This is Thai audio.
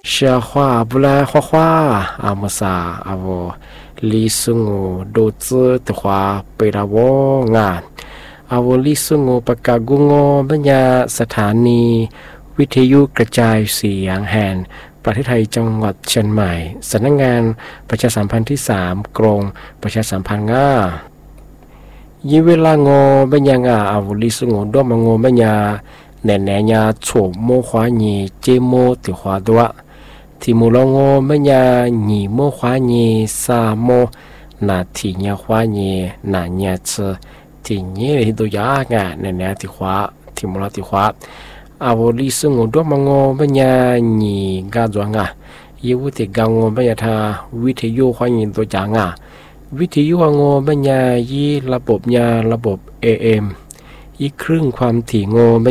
เชียว่าบุลาควาอามาซาอาวลิสุงูโดซตัวเปราวงานอาวลิสุงูปากากุงบรรยาสถานีวิทยุกระจายเสียงแห่งประเทศไทยจังหวัดเชียงใหม่สำนักงานประชาสัมพันธ์ที่3กรมประชาสัมพันธ์ยิเวลางบรรยางอาวลิสุงูดอมงบรรยาแหน่แหน่ยาโฉมโมขวานีเจโมติขวาดัวที่มูลงบรรยาหนีโมขวานีซาโมนาทีเนียขวานีนาเนียเชที่นี้ที่ตัวยากแหน่แหน่ติขวาที่มูลติขวาอาวลิสุงูดอมงบรรยาหนีกาจวงยิวุติกังบรรยาทาวิทยุขวานีตัวจางวิทยุงบรรยายีระบบยาระบบ AM อีกครึ่งความถี่งบ